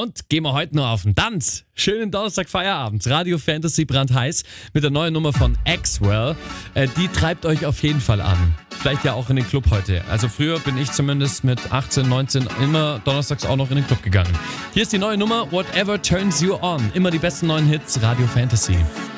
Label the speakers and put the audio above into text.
Speaker 1: Und gehen wir heute noch auf den Tanz. Schönen Donnerstag Feierabend. Radio Fantasy brandheiß mit der neuen Nummer von Axwell. Die treibt euch auf jeden Fall an. Vielleicht ja auch in den Club heute. Also früher bin ich zumindest mit 18, 19 immer donnerstags auch noch in den Club gegangen. Hier ist die neue Nummer Whatever Turns You On. Immer die besten neuen Hits, Radio Fantasy.